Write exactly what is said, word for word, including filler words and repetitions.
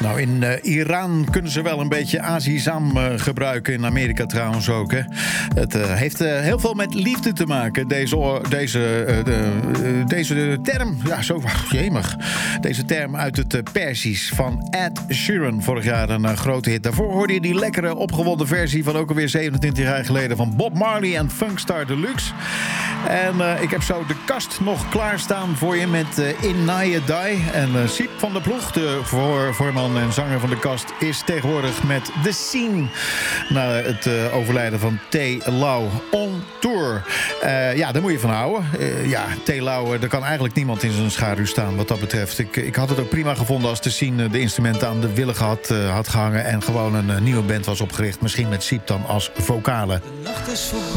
Nou, in uh, Iran kunnen ze wel een beetje azizam uh, gebruiken. In Amerika trouwens ook. Hè. Het uh, heeft uh, heel veel met liefde te maken. Deze, deze, uh, de, uh, deze term. Ja, zo jemig. Deze term uit het uh, Perzisch van Ed Sheeran. Vorig jaar een uh, grote hit. Daarvoor hoorde je die lekkere opgewonden versie van ook alweer zevenentwintig jaar geleden van Bob Marley en Funkstar Deluxe. En uh, ik heb zo de kast nog klaarstaan voor je met uh, In Naaie Dai. En uh, Siep van der Ploeg, de voor, voorman en zanger van de kast, is tegenwoordig met The Scene na het uh, overlijden van T. Lau on tour. Uh, ja, daar moet je van houden. Uh, ja, T. Lau, er kan eigenlijk niemand in zijn schaduw staan wat dat betreft. Ik, ik had het ook prima gevonden als The Scene de instrumenten aan de wilgen had, uh, had gehangen en gewoon een uh, nieuwe band was opgericht. Misschien met Siep dan als vocale.